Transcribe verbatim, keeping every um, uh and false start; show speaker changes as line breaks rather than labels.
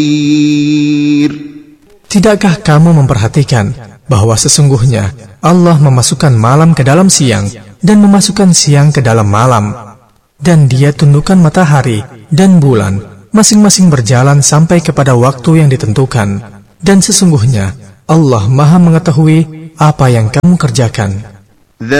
Tidakkah kamu memperhatikan bahwa sesungguhnya Allah memasukkan malam ke dalam siang dan memasukkan siang ke dalam malam, dan Dia tundukkan matahari dan bulan masing-masing berjalan sampai kepada waktu yang ditentukan, dan sesungguhnya Allah Maha mengetahui apa yang kamu kerjakan.